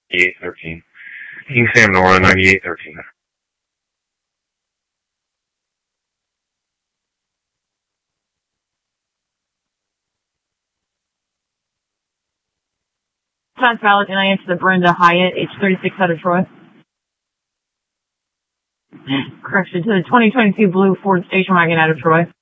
9813. King Sam Nora, 9813. Sounds valid, and I answer the Brenda Hyatt, age 36 out of Troy. Correction, to the 2022 blue Ford station wagon out of Troy.